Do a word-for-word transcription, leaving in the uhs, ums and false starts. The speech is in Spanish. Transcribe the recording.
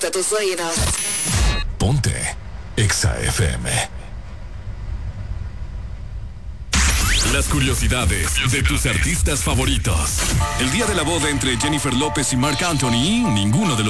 hasta tus oídos. Ponte Exa F M. Las curiosidades de tus artistas favoritos. El día de la boda entre Jennifer López y Marc Anthony, ninguno de los